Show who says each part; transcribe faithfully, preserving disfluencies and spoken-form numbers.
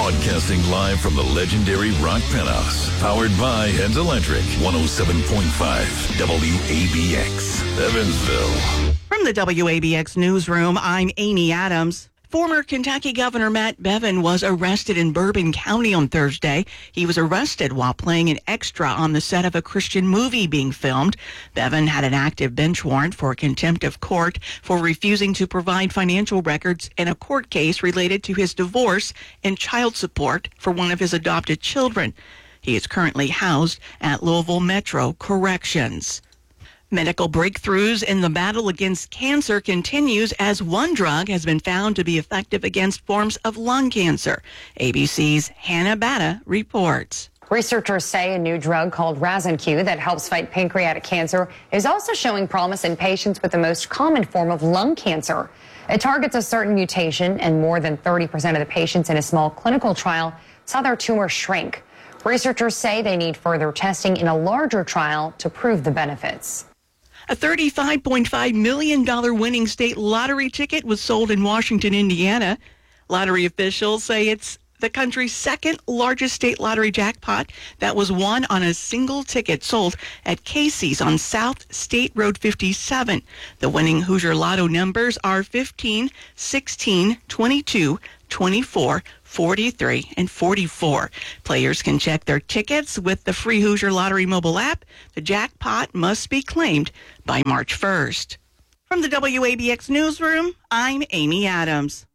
Speaker 1: Broadcasting live from the legendary Rock Penthouse. Powered by Heads Electric. one oh seven point five W A B X. Evansville.
Speaker 2: From the W A B X newsroom, I'm Amy Adams. Former Kentucky Governor Matt Bevin was arrested in Bourbon County on Thursday. He was arrested while playing an extra on the set of a Christian movie being filmed. Bevin had an active bench warrant for contempt of court for refusing to provide financial records in a court case related to his divorce and child support for one of his adopted children. He is currently housed at Louisville Metro Corrections. Medical breakthroughs in the battle against cancer continues as one drug has been found to be effective against forms of lung cancer. A B C's Hannah Batta reports.
Speaker 3: Researchers say a new drug called Razanq that helps fight pancreatic cancer is also showing promise in patients with the most common form of lung cancer. It targets a certain mutation, and more than thirty percent of the patients in a small clinical trial saw their tumor shrink. Researchers say they need further testing in a larger trial to prove the benefits.
Speaker 2: A thirty-five point five million dollars winning state lottery ticket was sold in Washington, Indiana. Lottery officials say it's the country's second largest state lottery jackpot that was won on a single ticket sold at Casey's on South State Road fifty-seven. The winning Hoosier Lotto numbers are fifteen, sixteen, twenty-two, twenty-four, forty-three, and forty-four. Players can check their tickets with the free Hoosier Lottery mobile app. The jackpot must be claimed by March first. From the W A B X newsroom, I'm Amy Adams.